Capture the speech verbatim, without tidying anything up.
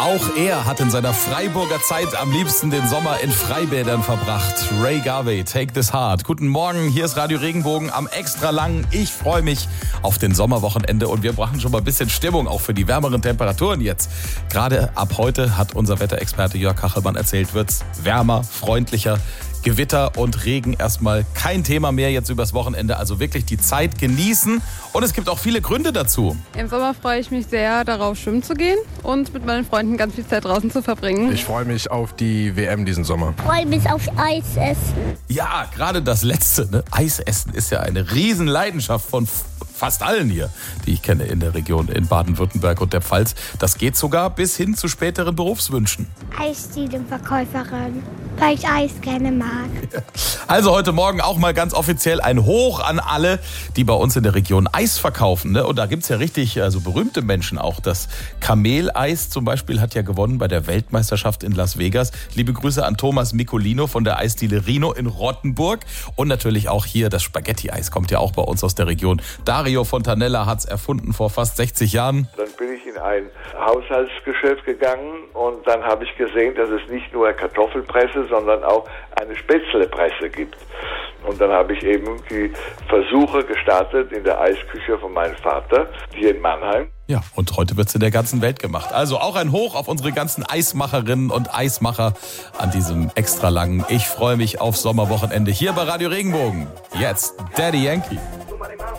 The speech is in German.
Auch er hat in seiner Freiburger Zeit am liebsten den Sommer in Freibädern verbracht. Ray Garvey, Take This Heart. Guten Morgen, hier ist Radio Regenbogen am extra langen. Ich freue mich auf den Sommerwochenende und wir brauchen schon mal ein bisschen Stimmung, auch für die wärmeren Temperaturen jetzt. Gerade ab heute, hat unser Wetterexperte Jörg Kachelmann erzählt, wird's wärmer, freundlicher. Gewitter und Regen erstmal kein Thema mehr jetzt übers Wochenende. Also wirklich die Zeit genießen. Und es gibt auch viele Gründe dazu. Im Sommer freue ich mich sehr darauf, schwimmen zu gehen und mit meinen Freunden ganz viel Zeit draußen zu verbringen. Ich freue mich auf die W M diesen Sommer. Ich freue mich auf Eis essen. Ja, gerade das Letzte, ne? Eis essen ist ja eine Riesenleidenschaft von fast allen hier, die ich kenne in der Region in Baden-Württemberg und der Pfalz. Das geht sogar bis hin zu späteren Berufswünschen. Eisdielenverkäuferin, weil ich Eis gerne mag. Also heute Morgen auch mal ganz offiziell ein Hoch an alle, die bei uns in der Region Eis verkaufen. Ne? Und da gibt's ja richtig also berühmte Menschen auch. Das Kameleis zum Beispiel hat ja gewonnen bei der Weltmeisterschaft in Las Vegas. Liebe Grüße an Thomas Micolino von der Eisdiele Rino in Rottenburg. Und natürlich auch hier das Spaghetti-Eis kommt ja auch bei uns aus der Region. Dario Fontanella hat's erfunden vor fast sechzig Jahren. Dann bin ich in ein Haushaltsgeschäft gegangen und dann habe ich gesehen, dass es nicht nur Kartoffelpresse, sondern auch eine Spätzlepresse gibt. Und dann habe ich eben die Versuche gestartet in der Eisküche von meinem Vater, hier in Mannheim. Ja, und heute wird's in der ganzen Welt gemacht. Also auch ein Hoch auf unsere ganzen Eismacherinnen und Eismacher an diesem extra langen Ich freue mich aufs Sommerwochenende hier bei Radio Regenbogen. Jetzt Daddy Yankee.